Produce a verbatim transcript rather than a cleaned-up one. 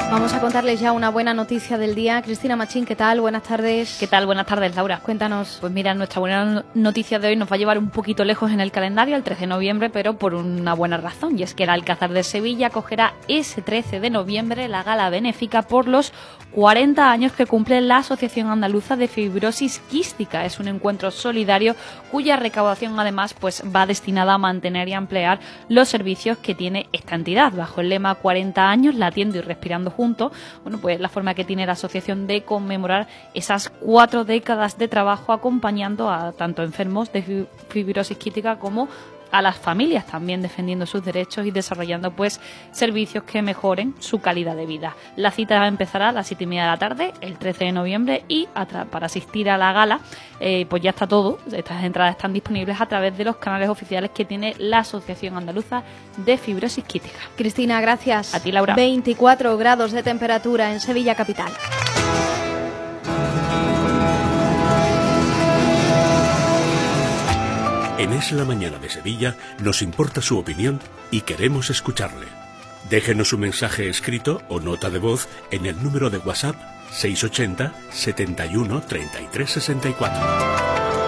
Vamos a contarles ya una buena noticia del día. Cristina Machín, ¿qué tal? Buenas tardes. ¿Qué tal? Buenas tardes, Laura. Cuéntanos. Pues mira, nuestra buena noticia de hoy nos va a llevar un poquito lejos en el calendario, el trece de noviembre, pero por una buena razón, y es que el Alcázar de Sevilla acogerá ese trece de noviembre la gala benéfica por los cuarenta años que cumple la Asociación Andaluza de Fibrosis Quística. Es un encuentro solidario cuya recaudación además pues va destinada a mantener y ampliar los servicios que tiene esta entidad. Bajo el lema cuarenta años latiendo y respirando juntos, bueno, pues la forma que tiene la asociación de conmemorar esas cuatro décadas de trabajo acompañando a tanto enfermos de fibrosis quística como a las familias, también defendiendo sus derechos y desarrollando pues servicios que mejoren su calidad de vida. La cita empezará a las siete y media de la tarde, el trece de noviembre, y para asistir a la gala eh, pues ya está todo. Estas entradas están disponibles a través de los canales oficiales que tiene la Asociación Andaluza de Fibrosis Quística. Cristina, gracias. A ti, Laura. veinticuatro grados de temperatura en Sevilla capital. En Es la Mañana de Sevilla nos importa su opinión y queremos escucharle. Déjenos un mensaje escrito o nota de voz en el número de WhatsApp seiscientos ochenta, setenta y uno, treinta y tres sesenta y cuatro.